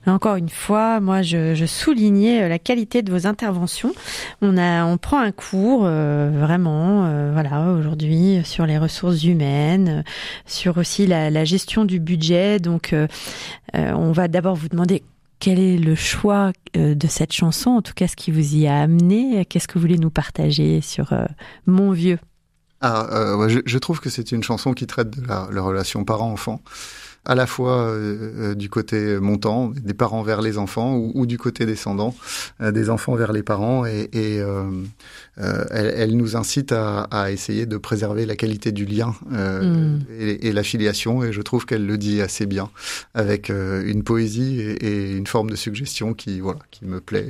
Encore une fois, moi, je soulignais la qualité de vos interventions. On prend un cours voilà, aujourd'hui sur les ressources humaines, sur aussi la gestion du budget. Donc, on va d'abord vous demander quel est le choix de cette chanson, en tout cas ce qui vous y a amené. Qu'est-ce que vous voulez nous partager sur Mon vieux? Je trouve que c'est une chanson qui traite de la relation parent-enfant, à la fois du côté montant, des parents vers les enfants, ou du côté descendant, des enfants vers les parents. Elle nous incite à essayer de préserver la qualité du lien et la filiation. Et je trouve qu'elle le dit assez bien, avec une poésie et une forme de suggestion qui me plaît.